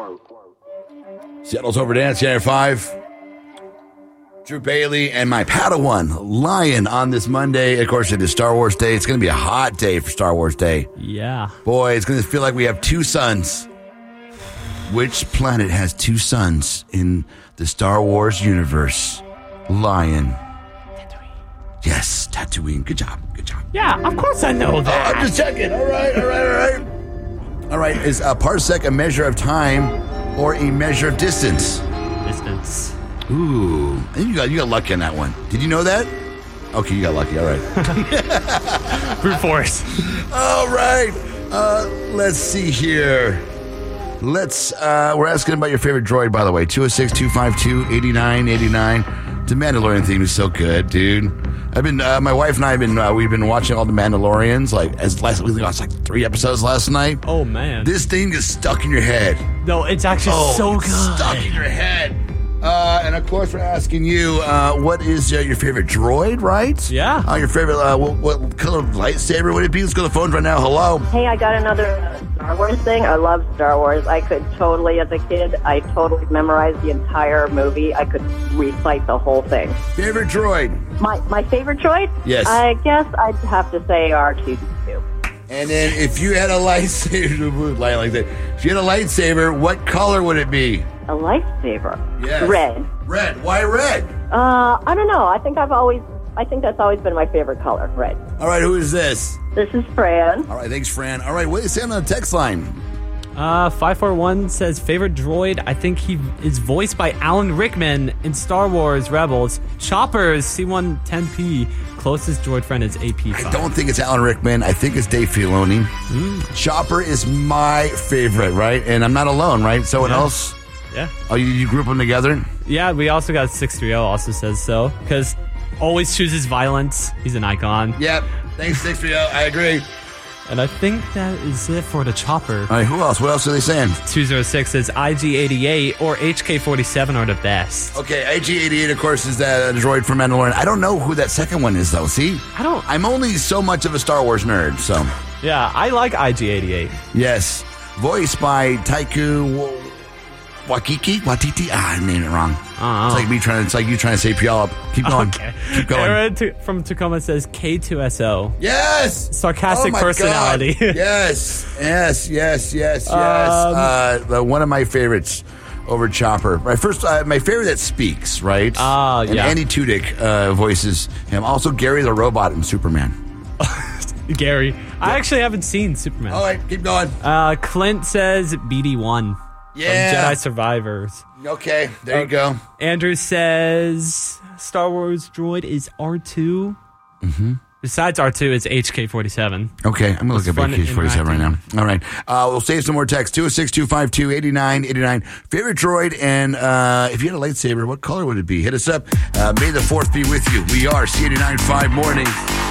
Seattle's Overdance, Channel 5. Drew Bailey and my Padawan, Lion, on this Monday. Of course, it is Star Wars Day. It's going to be a hot day for Star Wars Day. Yeah. Boy, it's going to feel like we have two suns. Which planet has two suns in the Star Wars universe? Lion. Tatooine. Yes, Tatooine. Good job. Yeah, of course I know that. I'm just checking. All right. All right, is a parsec a measure of time or a measure of distance? Distance. Ooh, and you got lucky on that one. Did you know that? Okay, you got lucky. All right. Brute force. All right. Let's see here. We're asking about your favorite droid, by the way. 206-252-8989. The Mandalorian theme is so good, dude. My wife and I we've been watching all the Mandalorians, we watched 3 episodes last night. Oh, man. This thing is stuck in your head. No, it's actually so good. Stuck in your head. And of course, we're asking you, what is your favorite droid, right? Yeah. Your favorite, what color lightsaber would it be? Let's go to the phones right now. Hello. Hey, I got another Star Wars thing. I love Star Wars. I could totally, as a kid, I totally memorized the entire movie. I could recite the whole thing. Favorite droid? My favorite droid? Yes. I guess I'd have to say R2-D2. And then if you had a lightsaber, like that, if you had a lightsaber, what color would it be? A lightsaber? Yes. Red. Red. Why red? I don't know. I think that's always been my favorite color, red. All right, who is this? This is Fran. All right, thanks, Fran. All right, what do you say on the text line? 541 says favorite droid. I think he is voiced by Alan Rickman in Star Wars Rebels. Chopper's C-110P. Closest droid friend is AP5. I don't think it's Alan Rickman. I think it's Dave Filoni. Chopper is my favorite, right? And I'm not alone, right? Someone else? Yeah. Oh, you group them together? Yeah, we also got 630 also says so. Because always chooses violence. He's an icon. Yep. Thanks, 630. I agree. And I think that is it for the Chopper. All right, who else? What else are they saying? 206 says IG-88 or HK-47 are the best. Okay, IG-88, of course, is that droid from Mandalorian. I don't know who that second one is, though. See? I'm only so much of a Star Wars nerd, so. Yeah, I like IG-88. Yes. Voiced by Taika Waititi. I named it wrong. It's like you trying to say P.L. up. Keep going. Okay. Keep going. Aaron from Tacoma says K2SO. Yes. Sarcastic personality. Yes. One of my favorites over Chopper. My favorite that speaks, right? And Andy Tudyk voices him. Also Gary the Robot in Superman. Gary. Yep. I actually haven't seen Superman. All right, keep going. Clint says BD1. Yeah. From Jedi Survivors. Okay, there you go. Andrew says Star Wars droid is R2. Mm-hmm. Besides R2, it's HK-47. Okay, I'm going to look at HK-47 right now. All right. We'll save some more text. 206-252-8989. Favorite droid, and if you had a lightsaber, what color would it be? Hit us up. May the 4th be with you. We are C89.5 Mornings.